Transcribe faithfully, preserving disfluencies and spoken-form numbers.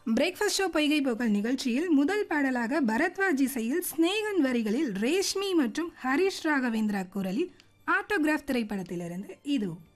breakfast show பொய்கை focal நிகழ்ச்சியில் முதல் பாடலாக பரத்வாஜ் இசையில் ஸ்நேகன் வரிகளில் ரேஷ்மி மற்றும் ஹரிஷ் ராகவேந்திரா குரலில் ஆட்டோகிராஃப் திரைப்படத்திலிருந்து இது